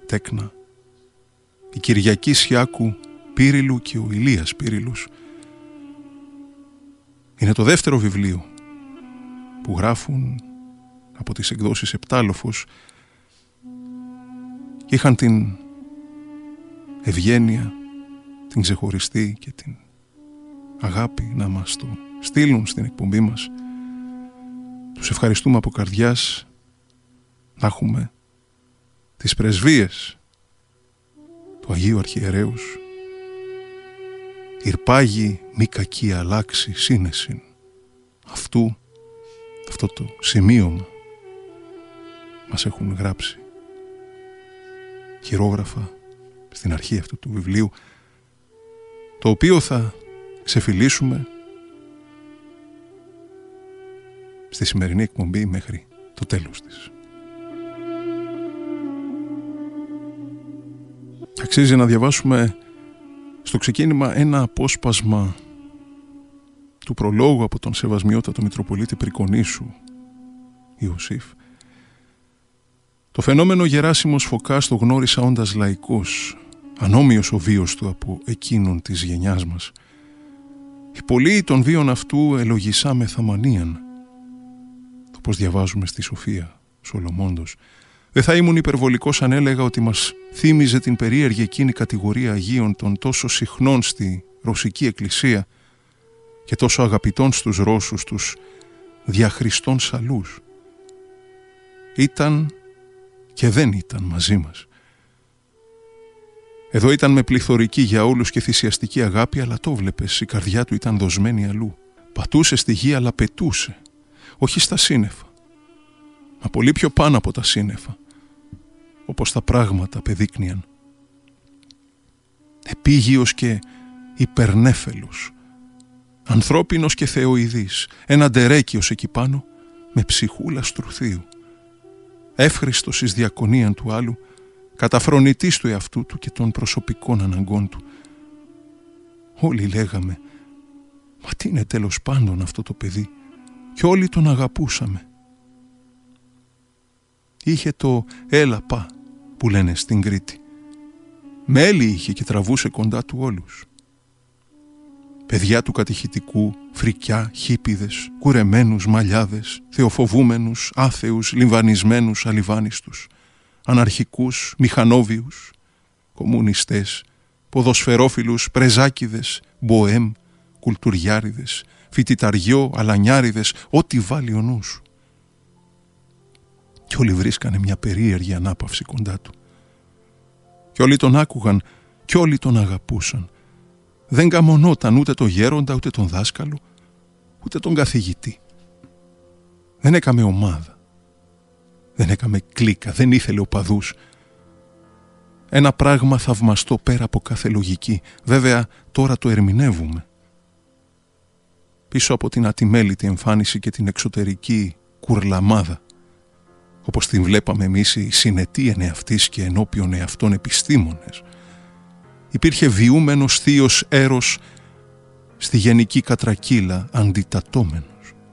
Τέκνα, η Κυριακή Σιάκου Πύριλου και ο Ηλίας Πύριλους. Είναι το δεύτερο βιβλίο που γράφουν από τις εκδόσεις Επτάλοφος και είχαν την ευγένεια, την ξεχωριστή και την αγάπη να μας το στείλουν στην εκπομπή μας. Τους ευχαριστούμε από καρδιάς. Να έχουμε τις πρεσβείες του Αγίου Αρχιερέους. Ηρπάγει μη κακή αλλάξει σύνεσιν. Αυτό το σημείωμα μας έχουν γράψει χειρόγραφα στην αρχή αυτού του βιβλίου, το οποίο θα ξεφυλίσουμε στη σημερινή εκπομπή μέχρι το τέλος της. Αξίζει να διαβάσουμε στο ξεκίνημα ένα απόσπασμα του προλόγου από τον Σεβασμιότατο Μητροπολίτη Πρικονήσου Ιωσήφ. Το φαινόμενο Γεράσιμος Φωκάς το γνώρισα όντας λαϊκός, ανώμοιος ο βίος του από εκείνον της γενιάς μας. Οι πολλοί των βίων αυτού ελογισάμεθα μανίαν, το πως διαβάζουμε στη Σοφία Σολομώντος. Δεν θα ήμουν υπερβολικός αν έλεγα ότι μας θύμιζε την περίεργη εκείνη κατηγορία Αγίων των τόσο συχνών στη Ρωσική Εκκλησία και τόσο αγαπητών στους Ρώσους, τους διαχριστών σαλούς. Ήταν και δεν ήταν μαζί μας. Εδώ ήταν με πληθωρική για όλους και θυσιαστική αγάπη, αλλά το βλέπες, η καρδιά του ήταν δοσμένη αλλού. Πατούσε στη γη, αλλά πετούσε, όχι στα σύννεφα, μα πολύ πιο πάνω από τα σύννεφα, όπως τα πράγματα πεδείκνυαν. Επίγειος και υπερνέφελος, ανθρώπινος και θεοειδής, ένα ντερέκιος εκεί πάνω με ψυχούλα στρουθίου, εύχριστος εις διακονίαν του άλλου, καταφρονητής του εαυτού του και των προσωπικών αναγκών του. Όλοι λέγαμε, μα τι είναι τέλος πάντων αυτό το παιδί, και όλοι τον αγαπούσαμε. Είχε το έλα πά που λένε στην Κρήτη. Μέλη είχε και τραβούσε κοντά του όλους. Παιδιά του κατηχητικού, φρικιά, χίπηδες, κουρεμένους μαλλιάδες, θεοφοβούμενους, άθεους, λιμβανισμένους, αλιβάνιστους, αναρχικούς, μηχανόβιους, κομμουνιστές, ποδοσφαιρόφιλους, πρεζάκιδες, μποέμ, κουλτουριάριδες, φοιτηταριό, αλανιάριδες, ό,τι βάλει ο νους σου. Κι όλοι βρίσκανε μια περίεργη ανάπαυση κοντά του. Κι όλοι τον άκουγαν, κι όλοι τον αγαπούσαν. Δεν καμονόταν ούτε το γέροντα, ούτε τον δάσκαλο, ούτε τον καθηγητή. Δεν έκαμε ομάδα. Δεν έκαμε κλίκα, δεν ήθελε οπαδούς. Ένα πράγμα θαυμαστό πέρα από κάθε λογική. Βέβαια τώρα το ερμηνεύουμε. Πίσω από την ατιμέλητη εμφάνιση και την εξωτερική κουρλαμάδα, όπως την βλέπαμε εμείς οι συνετοί ενεαυτείς και ενώπιον εαυτών επιστήμονες, υπήρχε βιούμενος θείος έρος στη γενική κατρακύλα αντιτατώμενος.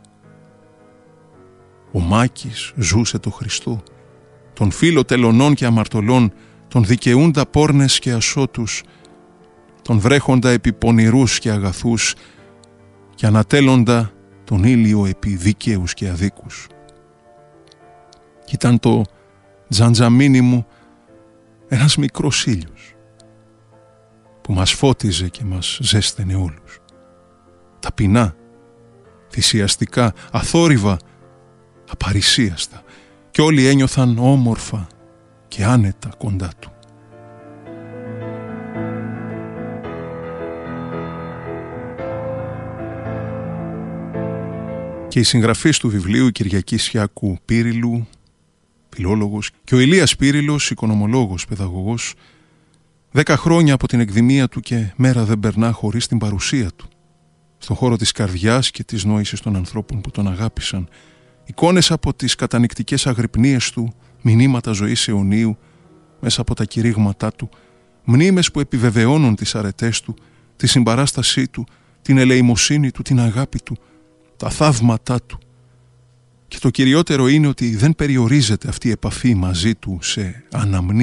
Ο Μάκης ζούσε το Χριστό, τον φίλο τελωνών και αμαρτωλών, τον δικαιούντα πόρνες και ασώτους, τον βρέχοντα επί πονηρούς και αγαθούς και ανατέλλοντα τον ήλιο επί δίκαιους και αδίκους. Κι ήταν το τζαντζαμίνι μου ένας μικρός ήλιος που μας φώτιζε και μας ζέστενε όλους. Ταπεινά, θυσιαστικά, αθόρυβα, απαρισίαστα, και όλοι ένιωθαν όμορφα και άνετα κοντά του. Και οι συγγραφείς του βιβλίου, η Κυριακή Σιάκου Πύριλου, φιλόλογος, και ο Ηλίας Πύριλος, οικονομολόγος, παιδαγωγός, 10 χρόνια από την εκδημία του και μέρα δεν περνά χωρίς την παρουσία του στον χώρο της καρδιάς και της νόησης των ανθρώπων που τον αγάπησαν. Εικόνες από τις κατανυκτικές αγρυπνίες του, μηνύματα ζωής αιωνίου μέσα από τα κηρύγματά του, μνήμες που επιβεβαιώνουν τις αρετές του, τη συμπαράστασή του, την ελεημοσύνη του, την αγάπη του, τα θαύματά του. Και το κυριότερο είναι ότι δεν περιορίζεται αυτή η επαφή μαζί του σε αναμνήσεις